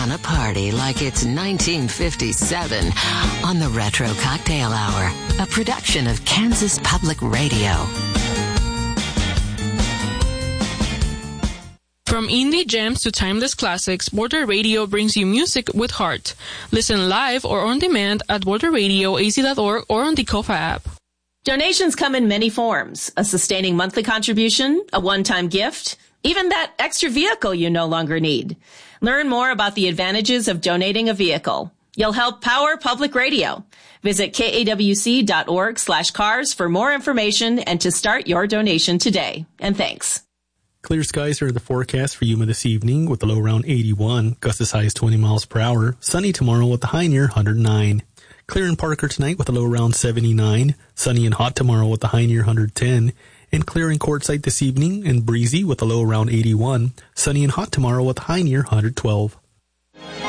gonna party like it's 1957 on the Retro Cocktail Hour, a production of Kansas Public Radio. From indie gems to timeless classics, Border Radio brings you music with heart. Listen live or on demand at borderradioaz.org or on the Kofa app. Donations come in many forms: a sustaining monthly contribution, a one-time gift, even that extra vehicle you no longer need. Learn more about the advantages of donating a vehicle. You'll help power public radio. Visit kawc.org/cars for more information and to start your donation today. And thanks. Clear skies are the forecast for Yuma this evening with a low around 81, gusts as high as 20 miles per hour. Sunny tomorrow with a high near 109. Clear in Parker tonight with a low around 79. Sunny and hot tomorrow with a high near 110. And clear in Quartzsite this evening and breezy with a low around 81. Sunny and hot tomorrow with a high near 112.